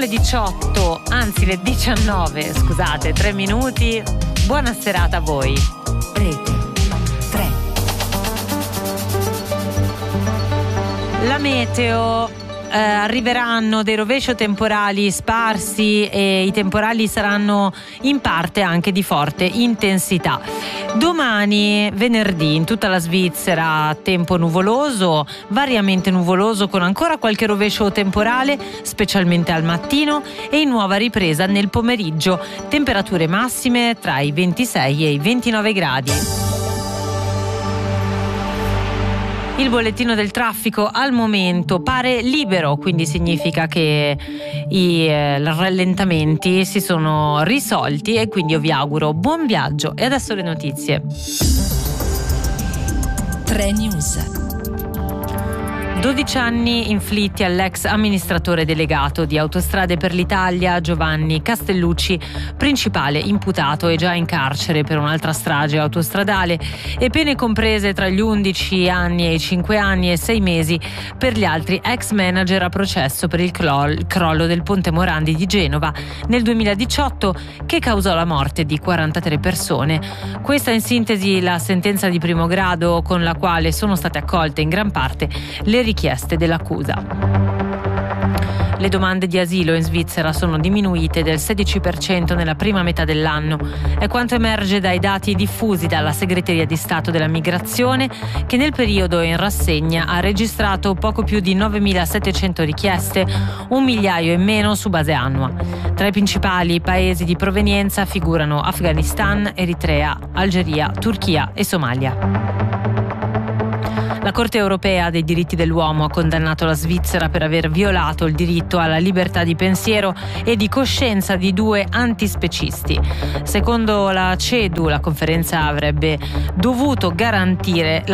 le 18, anzi le 19, scusate, 3 minuti. Buona serata a voi. Rete 3. La meteo. Arriveranno dei rovescio temporali sparsi e i temporali saranno in parte anche di forte intensità. Domani, venerdì, in tutta la Svizzera tempo nuvoloso, variamente nuvoloso con ancora qualche rovescio temporale, specialmente al mattino, e in nuova ripresa nel pomeriggio. Temperature massime tra i 26 e i 29 gradi. Il bollettino del traffico al momento pare libero, quindi significa che i rallentamenti si sono risolti e quindi io vi auguro buon viaggio. E adesso le notizie. 3 News. 12 anni inflitti all'ex amministratore delegato di Autostrade per l'Italia Giovanni Castellucci, principale imputato e già in carcere per un'altra strage autostradale, e pene comprese tra gli 11 anni e i 5 anni e 6 mesi per gli altri ex manager a processo per il crollo del Ponte Morandi di Genova nel 2018, che causò la morte di 43 persone. Questa in sintesi la sentenza di primo grado con la quale sono state accolte in gran parte le richieste dell'accusa. Le domande di asilo in Svizzera sono diminuite del 16% nella prima metà dell'anno. È quanto emerge dai dati diffusi dalla Segreteria di Stato della Migrazione, che nel periodo in rassegna ha registrato poco più di 9.700 richieste, 1 migliaio in meno su base annua. Tra i principali paesi di provenienza figurano Afghanistan, Eritrea, Algeria, Turchia e Somalia. La Corte europea dei diritti dell'uomo ha condannato la Svizzera per aver violato il diritto alla libertà di pensiero e di coscienza di 2 antispecisti. Secondo la CEDU, la Confederazione avrebbe dovuto garantire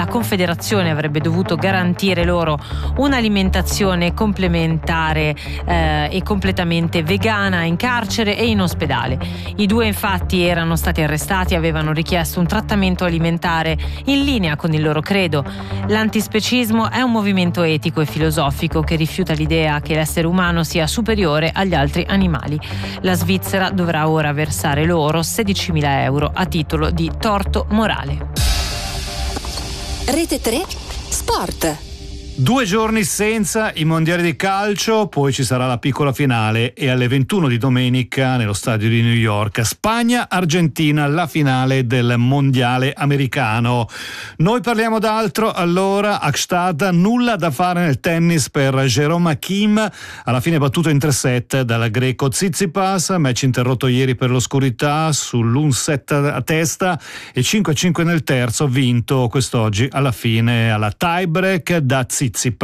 loro un'alimentazione complementare e completamente vegana in carcere e in ospedale. I 2 infatti erano stati arrestati e avevano richiesto un trattamento alimentare in linea con il loro credo. L'antispecismo è un movimento etico e filosofico che rifiuta l'idea che l'essere umano sia superiore agli altri animali. La Svizzera dovrà ora versare loro 16.000 euro a titolo di torto morale. Rete 3 Sport. 2 giorni senza i mondiali di calcio, poi ci sarà la piccola finale e alle 21 di domenica nello stadio di New York Spagna-Argentina, la finale del mondiale americano. Noi parliamo d'altro allora. Akstad, nulla da fare nel tennis per Jerome Hakim, alla fine battuto in 3 set dal greco Tsitsipas, match interrotto ieri per l'oscurità sull'1 set a testa e 5-5 nel terzo, vinto quest'oggi alla fine alla tiebreak da Tsitsipas.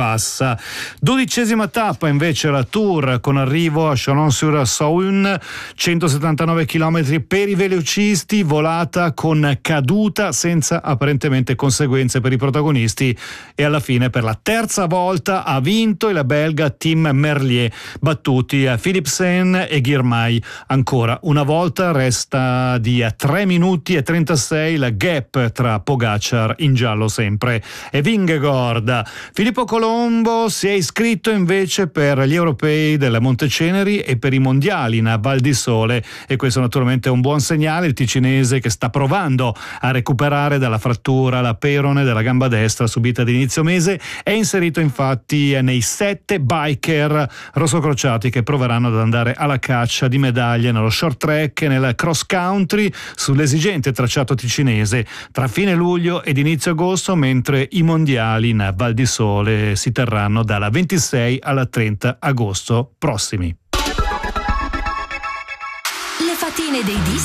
12ª tappa invece la Tour, con arrivo a Chalon-sur-Saône, 179 km per i velocisti, volata con caduta senza apparentemente conseguenze per i protagonisti, e alla fine per la 3ª volta ha vinto il belga Tim Merlier, battuti a Philipsen e Girmay. Ancora una volta resta di 3 minuti e 36 il gap tra Pogacar, in giallo sempre, e Vingegaard. Filippo Colombo si è iscritto invece per gli europei del Monteceneri e per i mondiali in Val di Sole, e questo naturalmente è un buon segnale. Il ticinese, che sta provando a recuperare dalla frattura alla perone della gamba destra subita ad inizio mese, è inserito infatti nei 7 biker rossocrociati che proveranno ad andare alla caccia di medaglie nello short track e nel cross country sull'esigente tracciato ticinese tra fine luglio ed inizio agosto, mentre i mondiali in Val di Sole si terranno dalla 26 alla 30 agosto prossimi. Le fatine dei dischi